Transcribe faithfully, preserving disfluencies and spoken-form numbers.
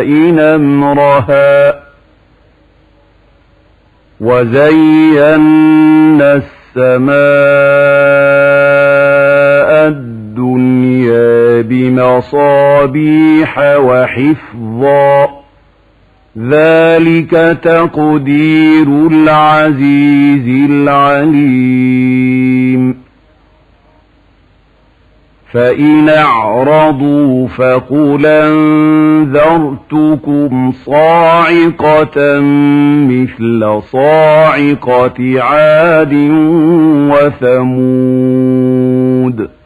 أمرها وزينا السماء الدنيا بمصابيح وحفظا ذلك تقدير العزيز العليم فإن أعرضوا فقل أنذرتكم صاعقة مثل صاعقة عاد وثمود